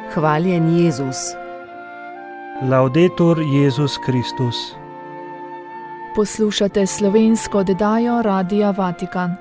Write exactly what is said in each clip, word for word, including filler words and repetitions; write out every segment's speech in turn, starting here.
Hvaljen Jezus. Laudetur Jezus Kristus. Poslušate slovensko oddajo Radia Vatikan.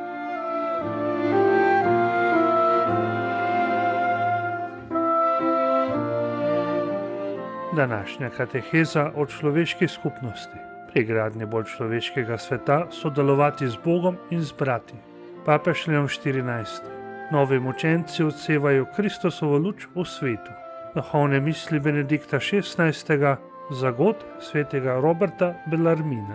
Današnja kateheza o človeški skupnosti. Pri gradnji bolj človeškega sveta sodelovati z Bogom in z brati. Papež Leon štirinajsti. Novi mučenci odsevajo Kristusovo luč v svetu. Duhovne misli Benedikta šestnajstega. Zagod svetega Roberta Bellarmina.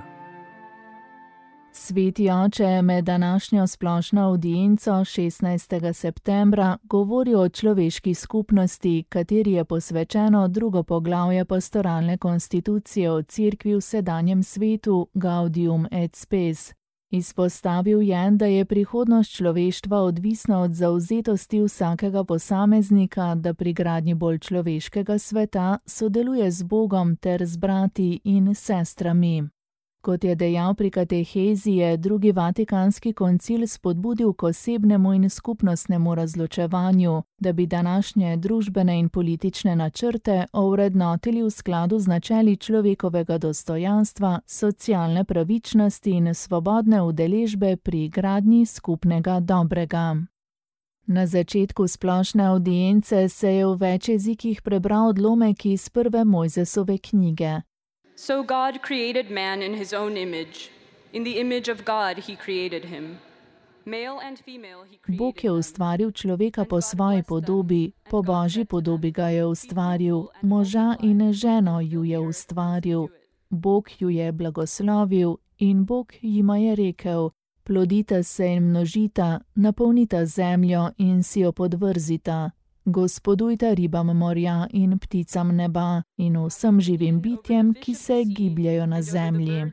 Sveti oče med današnjo splošno avdienco šestnajstega septembra govori o človeški skupnosti, kateri je posvečeno drugo poglavje pastoralne konstitucije o Cerkvi v sedanjem svetu Gaudium et Spes. Izpostavil je, da je prihodnost človeštva odvisna od zavzetosti vsakega posameznika, da pri gradnji bolj človeškega sveta sodeluje z Bogom ter z brati in sestrami. Kot je dejal pri katehezi, je drugi Vatikanski koncil spodbudil k osebnemu in skupnostnemu razločevanju, da bi današnje družbene in politične načrte ovrednotili v skladu z načeli človekovega dostojanstva, socialne pravičnosti in svobodne udeležbe pri gradnji skupnega dobrega. Na začetku splošne avdience se je v več jezikih prebral odlomek iz prve Mojzesove knjige. So God created man in his own image. In the image of God he created him. Male and female he created. Bog je ustvaril človeka po svoji podobi, po Božji podobi ga je ustvaril, moža in ženo ju je ustvaril. Bog ju je blagoslovil in Bog jima je rekel: plodita se in množita, napolnita zemljo in si jo podvrzita. Gospodujte ribam morja in pticam neba in vsem živim bitjem, ki se gibljajo na zemlji.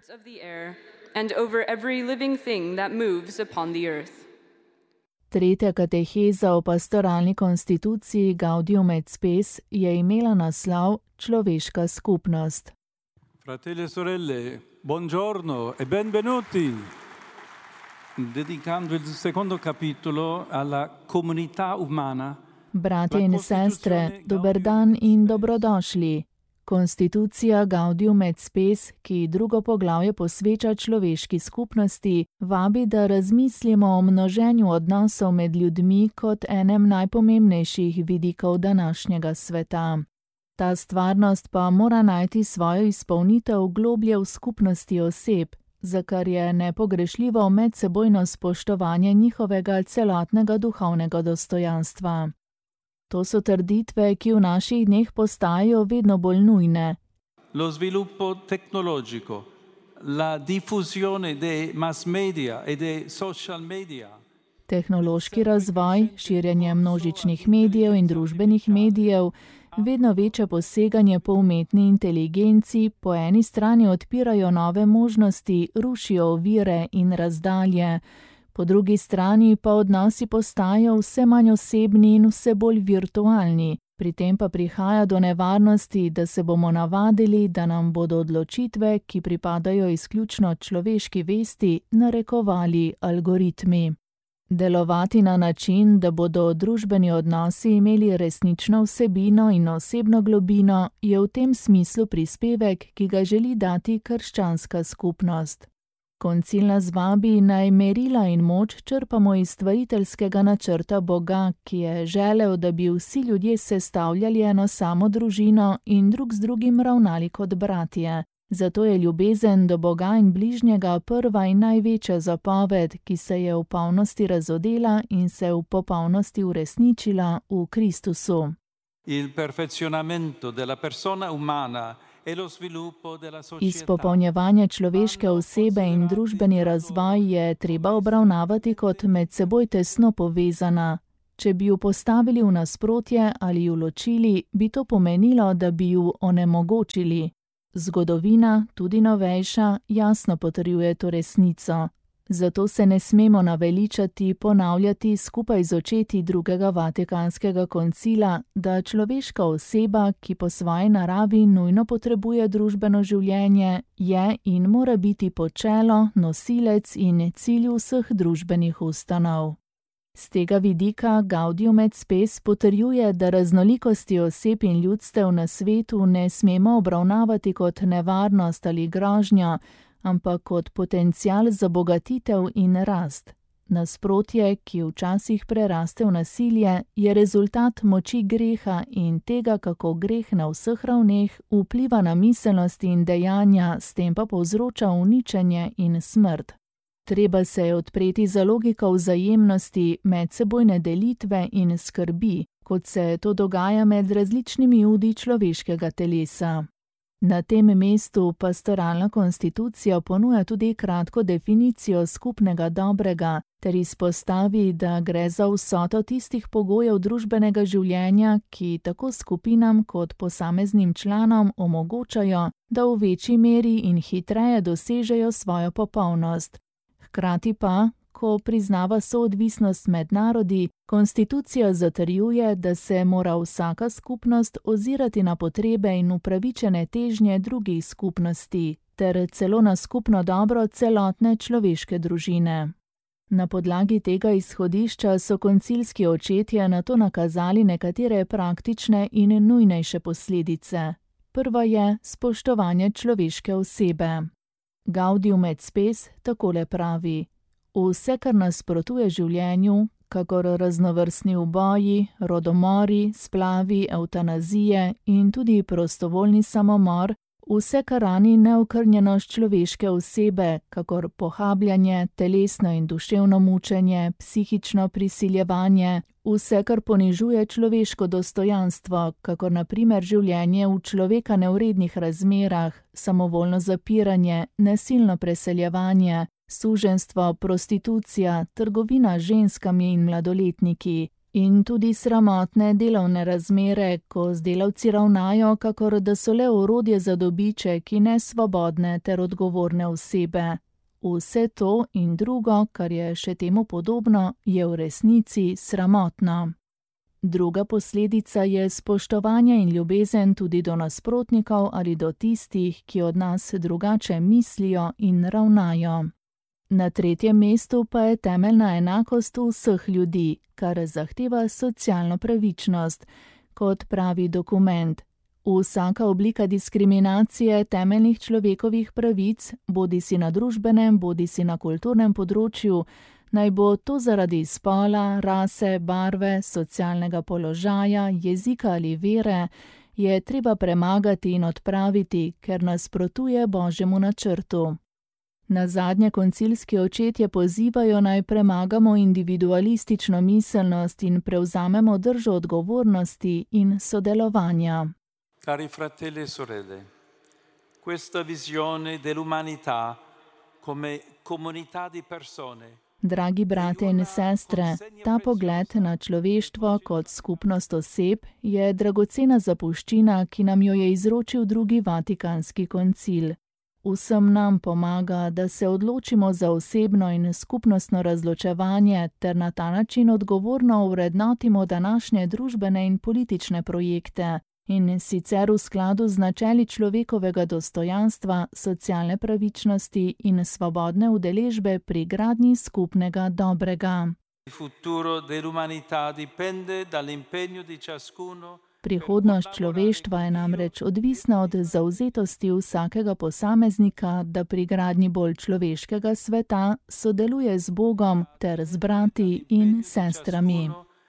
Tretja kateheza o pastoralni konstituciji Gaudium et Spes je imela naslov Človeška skupnost. Fratelli e sorelle, buongiorno e benvenuti. Dedicando il secondo capitolo alla comunità umana. Bratje in sestre, dober dan in dobrodošli. Konstitucija Gaudium et Spes, ki drugo poglavje posveča človeški skupnosti, vabi, da razmislimo o množenju odnosov med ljudmi kot enem najpomembnejših vidikov današnjega sveta. Ta stvarnost pa mora najti svojo izpolnitev globlje v skupnosti oseb, za kar je nepogrešljivo medsebojno spoštovanje njihovega celotnega duhovnega dostojanstva. To so trditve, ki v naših dneh postajajo vedno bolj nujne. Lo sviluppo tecnologico, la diffusione dei mass media e dei social media. Tehnološki razvoj, širjenje množičnih medijev in družbenih medijev, vedno večje poseganje po umetni inteligenci po eni strani odpirajo nove možnosti, rušijo ovire in razdalje. Po drugi strani pa odnosi postajajo vse manj osebni in vse bolj virtualni, pri tem pa prihaja do nevarnosti, da se bomo navadili, da nam bodo odločitve, ki pripadajo izključno človeški vesti, narekovali algoritmi. Delovati na način, da bodo družbeni odnosi imeli resnično vsebino in osebno globino, je v tem smislu prispevek, ki ga želi dati krščanska skupnost. Koncil nas vabi, naj merila in moč črpamo iz stvariteljskega načrta Boga, ki je želel, da bi vsi ljudje sestavljali eno samo družino in drug z drugim ravnali kot bratje. Zato je ljubezen do Boga in bližnjega prva in največja zapoved, ki se je v polnosti razodela in se v popolnosti uresničila v Kristusu. Il perfezionamento della persona umana. Izpopolnjevanje človeške osebe in družbeni razvoj je treba obravnavati kot med seboj tesno povezana. Če bi ju postavili v nasprotje ali ju ločili, bi to pomenilo, da bi ju onemogočili. Zgodovina, tudi novejša, jasno potrjuje to resnico. Zato se ne smemo naveličati ponavljati skupaj z očeti drugega Vatikanskega koncila, da človeška oseba, ki po svoji naravi nujno potrebuje družbeno življenje, je in mora biti počelo, nosilec in cilj vseh družbenih ustanov. Z tega vidika Gaudium et Spes potrjuje, da raznolikosti oseb in ljudstev na svetu ne smemo obravnavati kot nevarnost ali grožnjo, ampak kot potencial za bogatitev in rast. Nasprotje, ki včasih preraste v nasilje, je rezultat moči greha in tega, kako greh na vseh ravneh vpliva na miselnosti in dejanja, s tem pa povzroča uničenje in smrt. Treba se je odpreti za logiko vzajemnosti, medsebojne delitve in skrbi, kot se to dogaja med različnimi udi človeškega telesa. Na tem mestu pastoralna konstitucija ponuja tudi kratko definicijo skupnega dobrega, ter izpostavi, da gre za vsoto tistih pogojev družbenega življenja, ki tako skupinam kot posameznim članom omogočajo, da v večji meri in hitreje dosežejo svojo popolnost. Hkrati pa, ko priznava soodvisnost med narodi, konstitucija zatrjuje, da se mora vsaka skupnost ozirati na potrebe in upravičene težnje drugih skupnosti, ter celo na skupno dobro celotne človeške družine. Na podlagi tega izhodišča so koncilski očetje nato nakazali nekatere praktične in nujnejše posledice. Prva je spoštovanje človeške osebe. Gaudium et Spes takole pravi: vse, kar nasprotuje življenju, kakor raznovrstni uboji, rodomori, splavi, evtanazije in tudi prostovoljni samomor, vse, kar rani neokrnjenost človeške osebe, kakor pohabljanje, telesno in duševno mučenje, psihično prisiljevanje, vse, kar ponižuje človeško dostojanstvo, kakor na primer življenje v človeka nevrednih razmerah, samovoljno zapiranje, nasilno preseljevanje, suženjstvo, prostitucija, trgovina z ženskami in mladoletniki in tudi sramotne delovne razmere, ko z delavci ravnajo, kakor da so le orodje za dobiček in nesvobodne ter odgovorne osebe. Vse to in drugo, kar je še temu podobno, je v resnici sramotno. Druga posledica je spoštovanje in ljubezen tudi do nasprotnikov ali do tistih, ki od nas drugače mislijo in ravnajo. Na tretjem mestu pa je temeljna enakost vseh ljudi, kar zahteva socialno pravičnost. Kot pravi dokument, vsaka oblika diskriminacije temeljnih človekovih pravic, bodisi na družbenem, bodisi na kulturnem področju, naj bo to zaradi spola, rase, barve, socialnega položaja, jezika ali vere, je treba premagati in odpraviti, ker nasprotuje Božjemu načrtu. Nazadnje koncilski očetje pozivajo naj premagamo individualistično miselnost in prevzamemo držo odgovornosti in sodelovanja. Cari fratelli e sorelle, questa visione dell'umanità come comunità di persone. Dragi brate in sestre, ta pogled na človeštvo kot skupnost oseb je dragocena zapuščina, ki nam jo je izročil drugi Vatikanski koncil. Vsem nam pomaga, da se odločimo za osebno in skupnostno razločevanje ter na ta način odgovorno ovrednotimo današnje družbene in politične projekte, in sicer v skladu z načeli človekovega dostojanstva, socialne pravičnosti in svobodne udeležbe pri gradnji skupnega dobrega. Prihodnost človeštva je namreč odvisna od zavzetosti vsakega posameznika, da pri gradnji bolj človeškega sveta sodeluje z Bogom ter z brati in sestrami.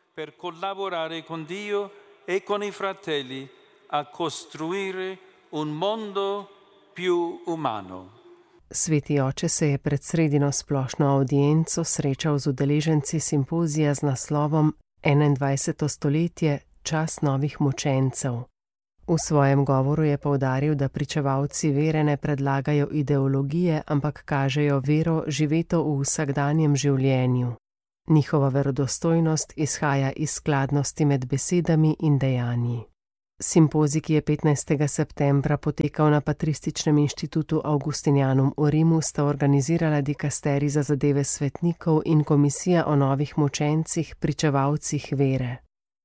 e con i fratelli a costruire un mondo più umano. Sveti oče se je pred sredino splošno avdienco srečal z udeleženci simpozija z naslovom enaindvajseto stoletje, čas novih mučencev. V svojem govoru je poudaril, da pričevalci vere ne predlagajo ideologije, ampak kažejo vero živeto v vsakdanjem življenju. Njihova verodostojnost izhaja iz skladnosti med besedami in dejanji. Simpozij, ki je petnajstega septembra potekal na Patrističnem inštitutu Augustinianum v Rimu, sta organizirala dikasteri za zadeve svetnikov in komisija o novih mučencih, pričevalcih vere.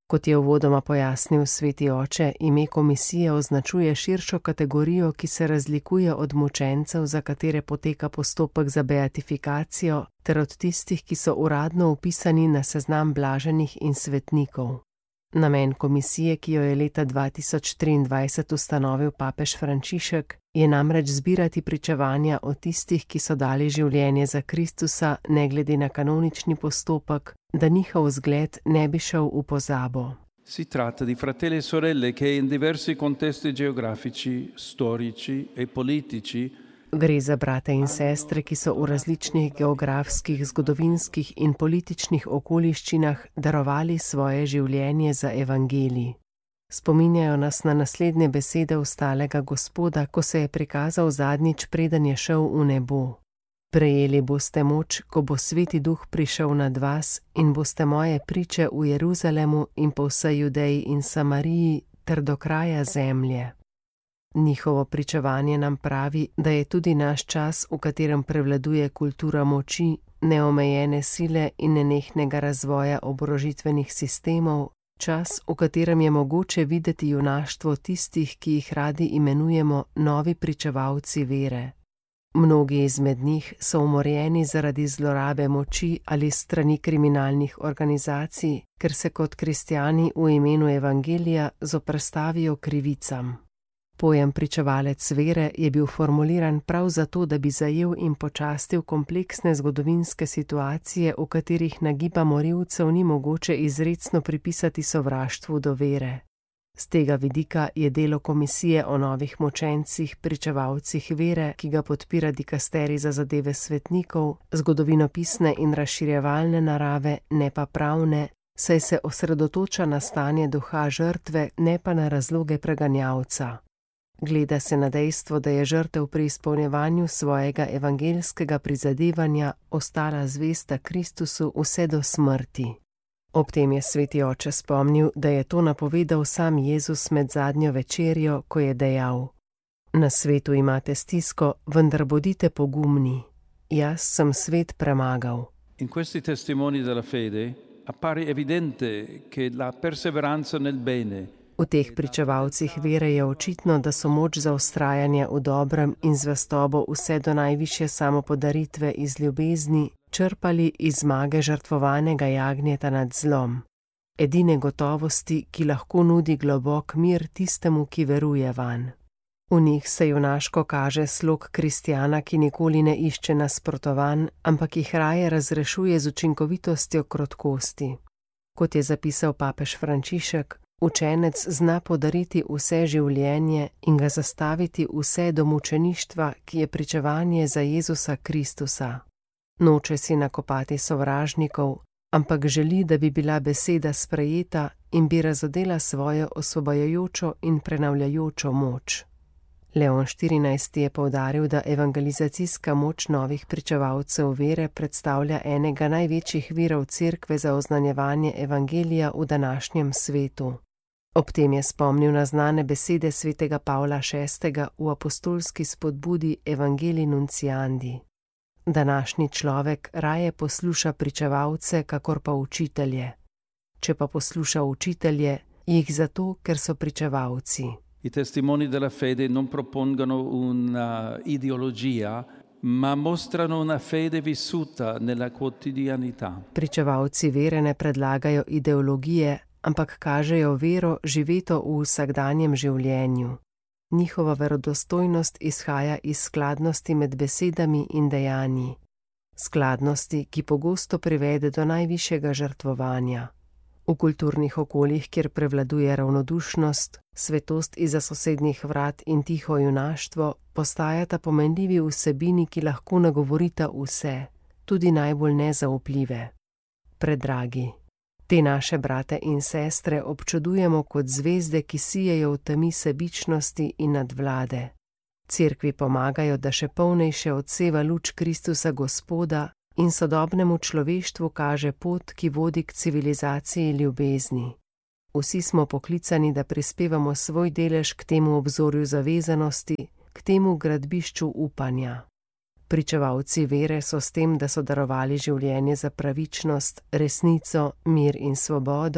Kot je uvodoma pojasnil sveti oče, ime komisije označuje širšo kategorijo, ki se razlikuje od mučencev, za katere poteka postopek za beatifikacijo, ter od tistih, ki so uradno vpisani na seznam blaženih in svetnikov. Namen komisije, ki jo je leta dva tisoč triindvajset ustanovil papež Frančišek, je namreč zbirati pričevanja o tistih, ki so dali življenje za Kristusa, ne glede na kanonični postopek, da njihov zgled ne bi šel v pozabo. Si tratta di fratelli e sorelle che in diversi contesti geografici, storici e politici Gre za brate in sestre, ki so v različnih geografskih, zgodovinskih in političnih okoliščinah darovali svoje življenje za evangelij. Spominjajo nas na naslednje besede ostalega Gospoda, ko se je prikazal zadnjič, preden je šel v nebo. Prejeli boste moč, ko bo Sveti Duh prišel nad vas, in boste moje priče v Jeruzalemu in po vsej Judeji in Samariji ter do kraja zemlje. Njihovo pričevanje nam pravi, da je tudi naš čas, v katerem prevladuje kultura moči, neomejene sile in nenehnega razvoja oborožitvenih sistemov, čas, v katerem je mogoče videti junaštvo tistih, ki jih radi imenujemo novi pričevalci vere. Mnogi izmed njih so umorjeni zaradi zlorabe moči ali strani kriminalnih organizacij, ker se kot kristjani v imenu evangelija zoperstavijo krivicam. Pojem pričevalec vere je bil formuliran prav zato, da bi zajel in počastil kompleksne zgodovinske situacije, v katerih nagiba morilcev ni mogoče izrecno pripisati sovraštvu do vere. Z tega vidika je delo komisije o novih mučencih, pričevalcih vere, ki ga podpira dikasterij za zadeve svetnikov, zgodovinopisne in razširjevalne narave, ne pa pravne, saj se osredotoča na stanje duha žrtve, ne pa na razloge preganjavca. Gleda se na dejstvo, da je žrtev pri izpolnjevanju svojega evangeljskega prizadevanja ostala zvesta Kristusu vse do smrti. Ob tem je sveti oče spomnil, da je to napovedal sam Jezus med zadnjo večerjo, ko je dejal: Na svetu imate stisko, vendar bodite pogumni. Jaz sem svet premagal. In questi testimoni della fede appare evidente che la perseveranza nel bene. V teh pričevalcih vere je očitno, da so moč za vztrajanje v dobrem in zvestobo vse do najvišje samopodaritve iz ljubezni črpali iz zmage žrtvovanega jagnjeta nad zlom, edine gotovosti, ki lahko nudi globok mir tistemu, ki veruje vanj. V njih se junaško kaže slog kristjana, ki nikoli ne išče nasprotovanj, ampak jih raje razrešuje z učinkovitostjo krotkosti. Kot je zapisal papež Frančišek, učenec zna podariti vse življenje in ga zastaviti vse do mučeništva, ki je pričevanje za Jezusa Kristusa. Noče si nakopati sovražnikov, ampak želi, da bi bila beseda sprejeta in bi razodela svojo osvobajajočo in prenavljajočo moč. Leon štirinajsti je poudaril, da evangelizacijska moč novih pričevalcev vere predstavlja enega največjih virov cerkve za oznanjevanje evangelija v današnjem svetu. Ob tem je spomnil na znane besede svetega Pavla šestega v apostolski spodbudi Evangelii Nunciandi. Današnji človek raje posluša pričevalce, kakor pa učitelje. Če pa posluša učitelje, jih zato, ker so pričevalci. I testimoni della fede non propongono una ideologia, ma mostrano una fede vissuta nella quotidianità. Pričevalci vere ne predlagajo ideologije, ampak kažejo vero živeto v vsakdanjem življenju. Njihova verodostojnost izhaja iz skladnosti med besedami in dejanji. Skladnosti, ki pogosto privede do najvišjega žrtvovanja. V kulturnih okoljih, kjer prevladuje ravnodušnost, svetost izza sosednjih vrat in tiho junaštvo, postajata pomenljivi vsebini, ki lahko nagovorita vse, tudi najbolj nezaupljive. Predragi, te naše brate in sestre občudujemo kot zvezde, ki sijejo v temi sebičnosti in nadvlade. Cerkvi pomagajo, da še polnejše odseva luč Kristusa Gospoda in sodobnemu človeštvu kaže pot, ki vodi k civilizaciji ljubezni. Vsi smo poklicani, da prispevamo svoj delež k temu obzorju zavezanosti, k temu gradbišču upanja. Pričevalci vere so s tem, da so darovali življenje za pravičnost, resnico, mir in svobodo,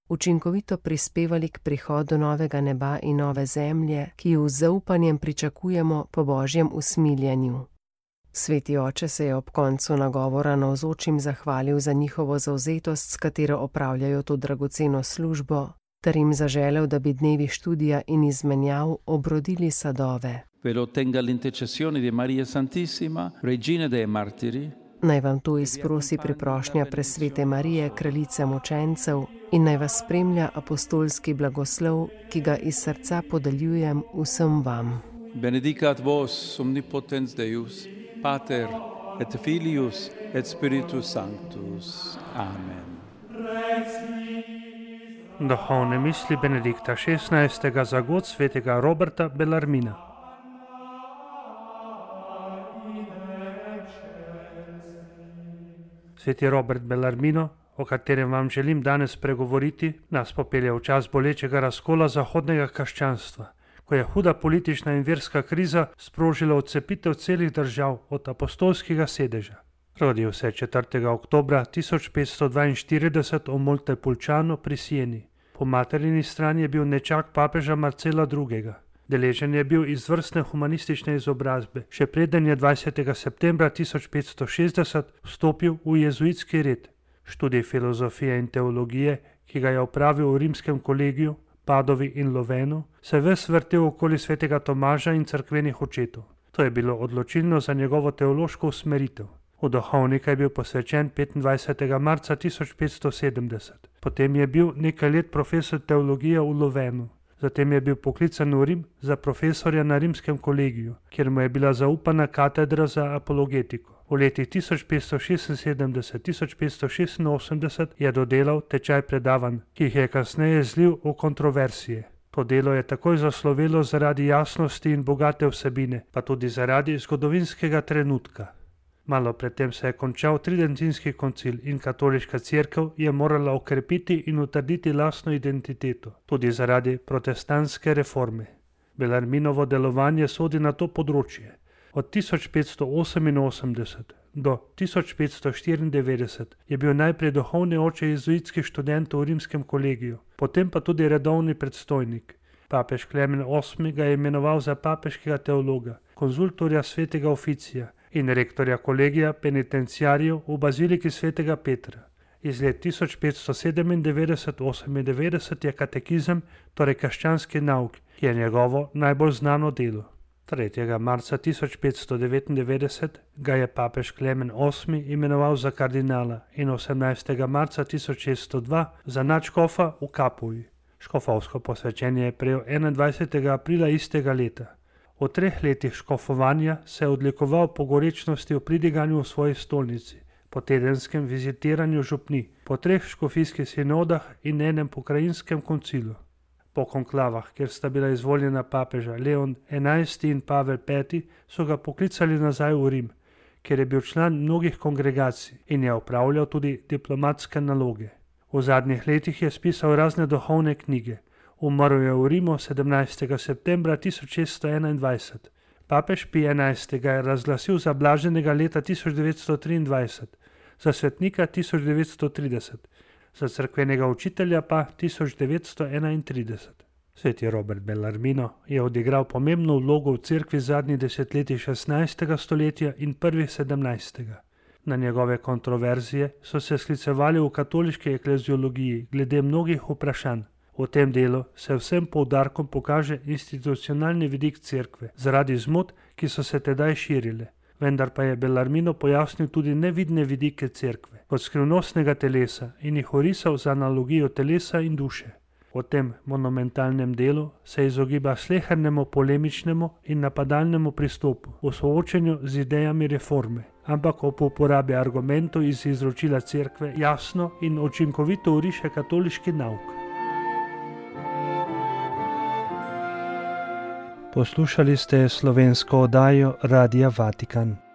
učinkovito prispevali k prihodu novega neba in nove zemlje, ki jo z zaupanjem pričakujemo po božjem usmiljenju. Sveti oče se je ob koncu nagovora navzočim zahvalil za njihovo zavzetost, s katero opravljajo to dragoceno službo, ter jim zaželel, da bi dnevi študija in izmenjav obrodili sadove. Ve lo ottenga l'intercessione di Maria Santissima, Regina dei Martiri. Naj vam to izprosi priprošnja presvete Marije, kraljice mučencev, in naj vas spremlja apostolski blagoslov, ki ga iz srca podeljujem vsem vam. Benedicat vos omnipotens Deus, Pater et Filius et Spiritus Sanctus. Amen. Duhovne misli Benedikta šestnajstega za god svetega Roberta Bellarmina. Sveti Robert Bellarmino, o katerem vam želim danes pregovoriti, nas popelje v čas bolečega razkola zahodnega krščanstva, ko je huda politična in verska kriza sprožila odcepitev celih držav od apostolskega sedeža. Rodil se je četrtega oktobra tisoč petsto dvainštirideset v Montepulciano pri Sieni. Po materini strani je bil nečak papeža Marcela drugega. Deležen je bil izvrstne humanistične izobrazbe, še preden je dvajsetega septembra tisoč petsto šestdeset vstopil v jezuitski red. Študij filozofije in teologije, ki ga je opravil v rimskem kolegiju, Padovi in Lovenu, se ves vrtel okoli svetega Tomaža in cerkvenih očetov. To je bilo odločilno za njegovo teološko usmeritev. V duhovnika je bil posvečen petindvajsetega marca tisoč petsto sedemdeset. Potem je bil nekaj let profesor teologije v Lovenu. Zatem je bil poklican v Rim za profesorja na rimskem kolegiju, kjer mu je bila zaupana katedra za apologetiko. V letih tisoč petsto šestinsedemdeset do tisoč petsto šestinosemdeset je dodelal tečaj predavanj, ki jih je kasneje zlil v kontroverzije. To delo je takoj zaslovelo zaradi jasnosti in bogate vsebine, pa tudi zaradi zgodovinskega trenutka. Malo predtem se je končal tridentinski koncil in katoliška cerkev je morala okrepiti in utrditi lastno identiteto, tudi zaradi protestantske reforme. Bellarminovo delovanje sodi na to področje. Od tisoč petsto oseminosemdeset do tisoč petsto štiriindevetdeset je bil najprej duhovni oče jezuitskih študentov v rimskem kolegiju, potem pa tudi redovni predstojnik. Papež Klemen osmi ga je imenoval za papeškega teologa, konzultorja svetega oficija in rektorja kolegija penitenciarjev v baziliki svetega Petra. Iz let tisoč petsto sedemindevetdeset do osemindevetdeset je katekizem, torej krščanski nauk, ki je njegovo najbolj znano delo. tretjega marca tisoč petsto devetindevetdeset ga je papež Klemen osmi imenoval za kardinala in osemnajstega marca tisoč šeststo dva za nadškofa v Kapuji. Škofovsko posvečenje je prejel enaindvajsetega aprila istega leta. V treh letih škofovanja se je odlikoval po gorečnosti v pridiganju v svoji stolnici, po tedenskem vizitiranju župni, po treh škofijskih sinodah in enem pokrajinskem koncilu. Po konklavah, kjer sta bila izvoljena papeža Leon enajsti in Pavel peti, so ga poklicali nazaj v Rim, kjer je bil član mnogih kongregacij in je opravljal tudi diplomatske naloge. V zadnjih letih je spisal razne duhovne knjige. Umrl je v Rimu sedemnajstega septembra tisoč šeststo enaindvajset. Papež Pij enajsti ga je razglasil za blaženega leta tisoč devetsto triindvajset, za svetnika tisoč devetsto trideset, za cerkvenega učitelja pa tisoč devetsto enaintrideset. Sveti Robert Bellarmino je odigral pomembno vlogo v cerkvi zadnjih desetletij šestnajstega stoletja in prvih sedemnajstega. Na njegove kontroverzije so se sklicevali v katoliški ekleziologiji glede mnogih vprašanj. V tem delu se vsem poudarkom pokaže institucionalni vidik cerkve zaradi zmot, ki so se tedaj širile. Vendar pa je Bellarmino pojasnil tudi nevidne vidike cerkve, kot skrivnostnega telesa in jih orisal za analogijo telesa in duše. V tem monumentalnem delu se izogiba slehernemu polemičnemu in napadalnemu pristopu v soočenju z idejami reforme, ampak ob uporabi argumentov iz izročila cerkve jasno in učinkovito oriše katoliški nauk. Poslušali ste slovensko oddajo Radia Vatikan.